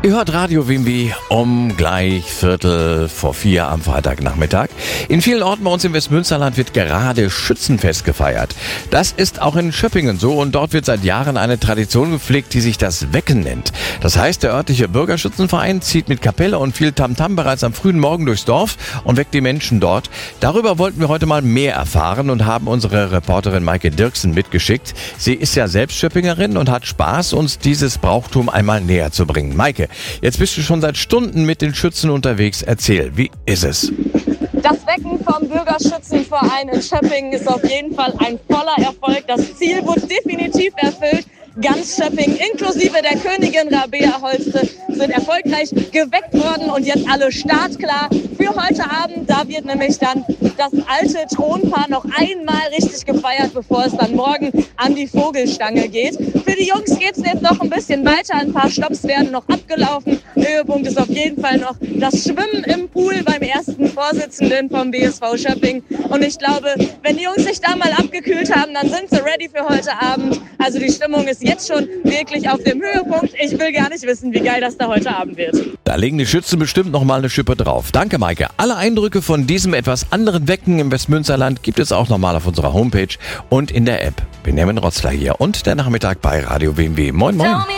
Ihr hört Radio WMW um gleich 3:45 am Freitagnachmittag. In vielen Orten bei uns im Westmünsterland wird gerade Schützenfest gefeiert. Das ist auch in Schöppingen so und dort wird seit Jahren eine Tradition gepflegt, die sich das Wecken nennt. Das heißt, der örtliche Bürgerschützenverein zieht mit Kapelle und viel Tamtam bereits am frühen Morgen durchs Dorf und weckt die Menschen dort. Darüber wollten wir heute mal mehr erfahren und haben unsere Reporterin Maike Dirksen mitgeschickt. Sie ist ja selbst Schöppingerin und hat Spaß, uns dieses Brauchtum einmal näher zu bringen. Maike, jetzt bist du schon seit Stunden mit den Schützen unterwegs. Erzähl, wie ist es? Das Wecken vom Bürgerschützenverein in Schöppingen ist auf jeden Fall ein voller Erfolg. Das Ziel wurde definitiv erfüllt. Ganz Schöppingen, inklusive der Königin Rabea Holste, sind erfolgreich geweckt worden und jetzt alle startklar für heute Abend. Da wird nämlich dann das alte Thronpaar noch einmal richtig gefeiert, bevor es dann morgen an die Vogelstange geht. Für die Jungs geht es jetzt noch ein bisschen weiter. Ein paar Stopps werden noch abgelaufen. Höhepunkt ist auf jeden Fall noch das Schwimmen im Pool beim ersten Vorsitzenden vom BSV Schöppingen. Und ich glaube, wenn die Jungs sich da mal abgekühlt haben, dann sind sie ready für heute Abend. Also die Stimmung ist jetzt schon wirklich auf dem Höhepunkt. Ich will gar nicht wissen, wie geil das da heute Abend wird. Da legen die Schützen bestimmt noch mal eine Schippe drauf. Danke, Maike. Alle Eindrücke von diesem etwas anderen Wecken im Westmünsterland gibt es auch nochmal auf unserer Homepage und in der App. Benjamin Rotzler hier und der Nachmittag bei Radio WMW. Moin, moin.